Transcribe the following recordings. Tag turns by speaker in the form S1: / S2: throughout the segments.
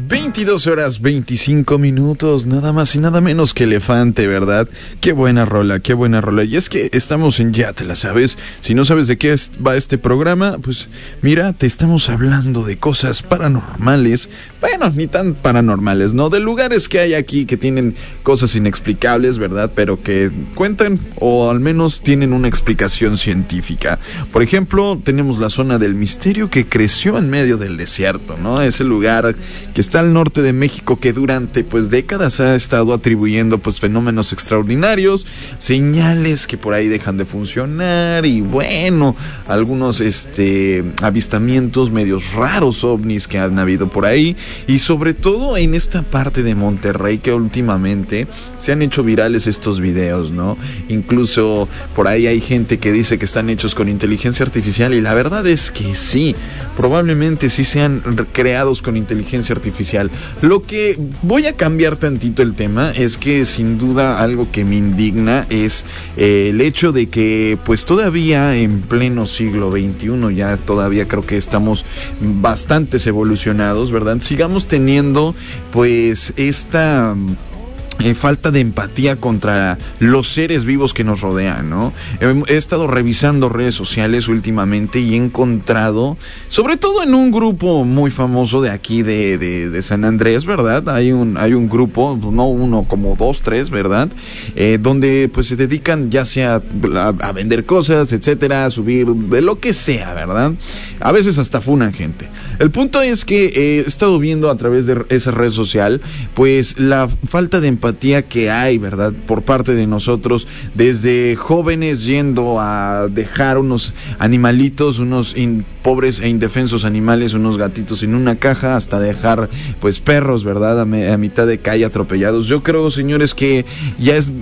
S1: 22 horas 25 minutos, nada más y nada menos que Elefante, ¿verdad? Qué buena rola, qué buena rola. Y es que estamos en Ya Te La Sabes. Si no sabes de qué va este programa, pues mira, te estamos hablando de cosas paranormales. Bueno, ni tan paranormales, ¿no? De lugares que hay aquí que tienen cosas inexplicables, ¿verdad? Pero que cuentan o al menos tienen una explicación científica. Por ejemplo, tenemos la zona del misterio que creció en medio del desierto, ¿no? Ese lugar que está al norte de México que durante pues décadas ha estado atribuyendo pues fenómenos extraordinarios, señales que por ahí dejan de funcionar y bueno, algunos avistamientos medios raros ovnis que han habido por ahí y sobre todo en esta parte de Monterrey que últimamente se han hecho virales estos videos, ¿no? Incluso por ahí hay gente que dice que están hechos con inteligencia artificial y la verdad es que sí, probablemente sí sean creados con inteligencia artificial. Lo que voy a cambiar tantito el tema es que sin duda algo que me indigna es el hecho de que pues todavía en pleno siglo XXI, ya todavía creo que estamos bastante evolucionados, ¿verdad? Sigamos teniendo pues esta falta de empatía contra los seres vivos que nos rodean, ¿no? He estado revisando redes sociales últimamente y he encontrado, sobre todo en un grupo muy famoso de aquí de San Andrés, ¿verdad? Hay un grupo, no uno, como 2, 3, ¿verdad? Donde pues se dedican ya sea a vender cosas, etcétera, a subir de lo que sea, ¿verdad? A veces hasta funan gente. El punto es que he estado viendo a través de esa red social, pues la falta de empatía que hay, ¿verdad? Por parte de nosotros, desde jóvenes yendo a dejar unos animalitos, unos pobres e indefensos animales, unos gatitos en una caja, hasta dejar, pues, perros, ¿verdad? A mitad de calle atropellados. Yo creo, señores, que ya es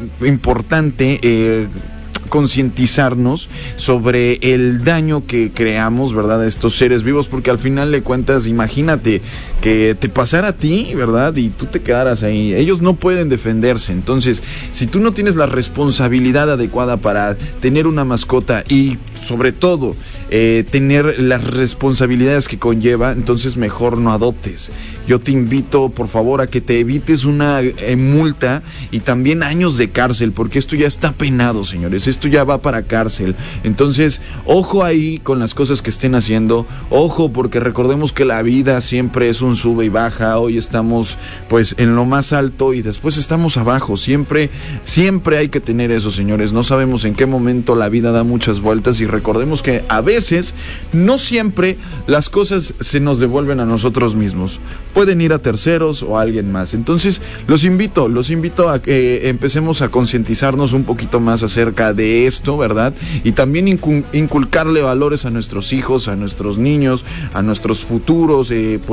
S1: importante concientizarnos sobre el daño que creamos, ¿verdad?, a estos seres vivos, porque al final de cuentas, imagínate que te pasara a ti, ¿verdad?, y tú te quedaras ahí. Ellos no pueden defenderse. Entonces, si tú no tienes la responsabilidad adecuada para tener una mascota y sobre todo tener las responsabilidades que conlleva, entonces mejor no adoptes. Yo te invito, por favor, a que te evites una multa y también años de cárcel, porque esto ya está penado, señores, esto ya va para cárcel. Entonces, ojo ahí con las cosas que estén haciendo, ojo, porque recordemos que la vida siempre es un sube y baja. Hoy estamos pues en lo más alto y después estamos abajo. Siempre hay que tener eso, señores. No sabemos en qué momento la vida da muchas vueltas y recordemos que a veces, no siempre, las cosas se nos devuelven a nosotros mismos. Pueden ir a terceros o a alguien más. Entonces, los invito a que empecemos a concientizarnos un poquito más acerca de esto, ¿verdad? Y también inculcarle valores a nuestros hijos, a nuestros niños, a nuestros futuros,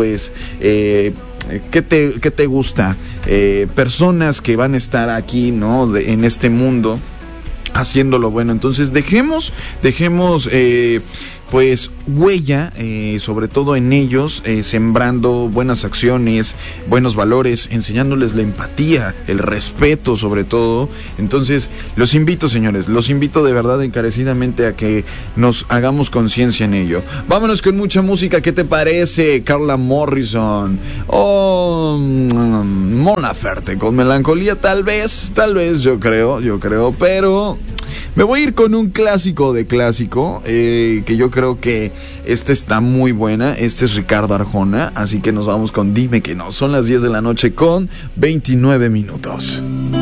S1: ¿qué te gusta? Personas que van a estar aquí, ¿no? En este mundo, haciéndolo bueno. Entonces dejemos pues huella, sobre todo en ellos, sembrando buenas acciones, buenos valores, enseñándoles la empatía, el respeto sobre todo. Entonces los invito, señores, los invito de verdad encarecidamente a que nos hagamos conciencia en ello. Vámonos con mucha música. ¿Qué te parece? Carla Morrison o Mon Laferte con Melancolía, tal vez, yo creo, pero me voy a ir con un clásico de clásico, que yo creo que esta está muy buena. Este es Ricardo Arjona, así que nos vamos con Dime que no. Son las 10 de la noche con 29 minutos.